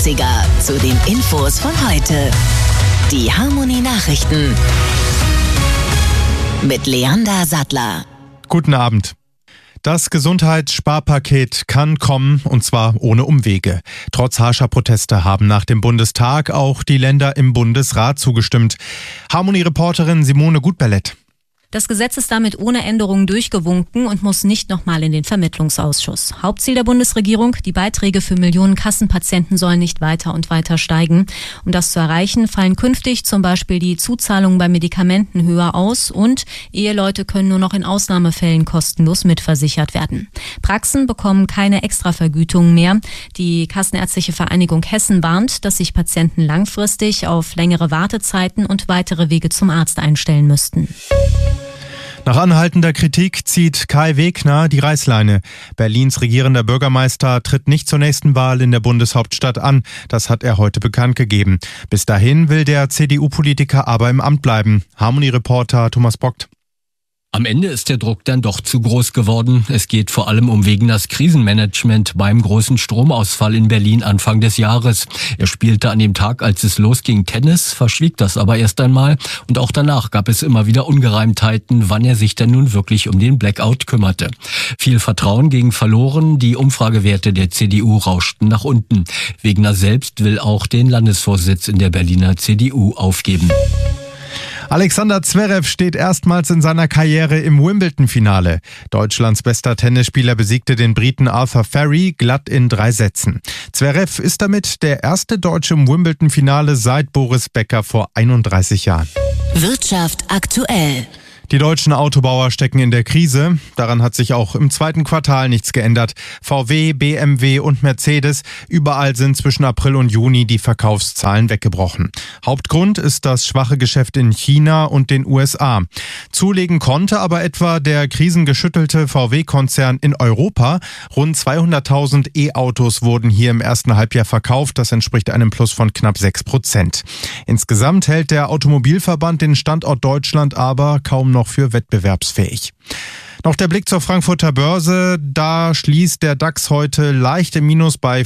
Klassiker zu den Infos von heute. Die Harmony Nachrichten mit Leander Sattler. Guten Abend. Das Gesundheitssparpaket kann kommen, und zwar ohne Umwege. Trotz harscher Proteste haben nach dem Bundestag auch die Länder im Bundesrat zugestimmt. Harmony-Reporterin Simone Gutberlet. Das Gesetz ist damit ohne Änderungen durchgewunken und muss nicht nochmal in den Vermittlungsausschuss. Hauptziel der Bundesregierung: die Beiträge für Millionen Kassenpatienten sollen nicht weiter und weiter steigen. Um das zu erreichen, fallen künftig zum Beispiel die Zuzahlungen bei Medikamenten höher aus und Eheleute können nur noch in Ausnahmefällen kostenlos mitversichert werden. Praxen bekommen keine Extravergütungen mehr. Die Kassenärztliche Vereinigung Hessen warnt, dass sich Patienten langfristig auf längere Wartezeiten und weitere Wege zum Arzt einstellen müssten. Nach anhaltender Kritik zieht Kai Wegner die Reißleine. Berlins regierender Bürgermeister tritt nicht zur nächsten Wahl in der Bundeshauptstadt an. Das hat er heute bekannt gegeben. Bis dahin will der CDU-Politiker aber im Amt bleiben. Harmony-Reporter Thomas Bockt. Am Ende ist der Druck dann doch zu groß geworden. Es geht vor allem um Wegners Krisenmanagement beim großen Stromausfall in Berlin Anfang des Jahres. Er spielte an dem Tag, als es losging, Tennis, verschwieg das aber erst einmal. Und auch danach gab es immer wieder Ungereimtheiten, wann er sich denn nun wirklich um den Blackout kümmerte. Viel Vertrauen ging verloren. Die Umfragewerte der CDU rauschten nach unten. Wegner selbst will auch den Landesvorsitz in der Berliner CDU aufgeben. Alexander Zverev steht erstmals in seiner Karriere im Wimbledon-Finale. Deutschlands bester Tennisspieler besiegte den Briten Arthur Ferry glatt in 3 Sätzen. Zverev ist damit der erste Deutsche im Wimbledon-Finale seit Boris Becker vor 31 Jahren. Wirtschaft aktuell. Die deutschen Autobauer stecken in der Krise. Daran hat sich auch im zweiten Quartal nichts geändert. VW, BMW und Mercedes, überall sind zwischen April und Juni die Verkaufszahlen weggebrochen. Hauptgrund ist das schwache Geschäft in China und den USA. Zulegen konnte aber etwa der krisengeschüttelte VW-Konzern in Europa. Rund 200.000 E-Autos wurden hier im ersten Halbjahr verkauft. Das entspricht einem Plus von knapp 6%. Insgesamt hält der Automobilverband den Standort Deutschland aber kaum noch für wettbewerbsfähig. Noch der Blick zur Frankfurter Börse. Da schließt der DAX heute leicht im Minus bei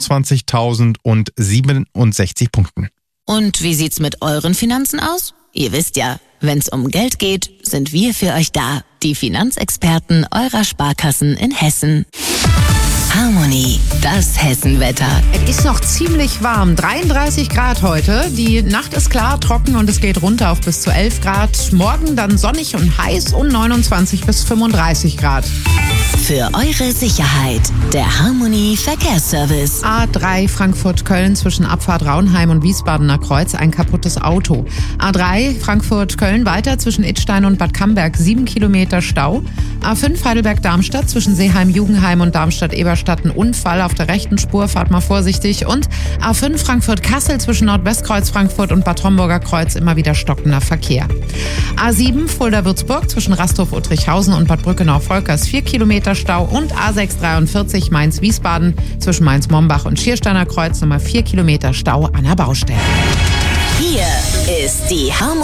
25.067 Punkten. Und wie sieht's mit euren Finanzen aus? Ihr wisst ja, wenn's um Geld geht, sind wir für euch da. Die Finanzexperten eurer Sparkassen in Hessen. Harmony, das Hessenwetter. Es ist noch ziemlich warm, 33 Grad heute. Die Nacht ist klar, trocken und es geht runter auf bis zu 11 Grad. Morgen dann sonnig und heiß und 29 bis 35 Grad. Für eure Sicherheit, der Harmony Verkehrsservice. A3 Frankfurt-Köln zwischen Abfahrt Raunheim und Wiesbadener Kreuz ein kaputtes Auto. A3 Frankfurt-Köln weiter zwischen Idstein und Bad Camberg 7 Kilometer Stau. A5 Heidelberg-Darmstadt zwischen Seeheim-Jugendheim und Darmstadt-Eberstadt ein Unfall auf der rechten Spur, fahrt mal vorsichtig. Und A5 Frankfurt-Kassel zwischen Nordwestkreuz Frankfurt und Bad Homburger Kreuz immer wieder stockender Verkehr. A7 Fulda-Würzburg zwischen Rastorf-Uttrichhausen und Bad Brückenau-Volkers 4 Kilometer Stau und A643 Mainz-Wiesbaden zwischen Mainz-Mombach und Schiersteiner Kreuz nochmal 4 Kilometer Stau an der Baustelle. Hier ist die Harmony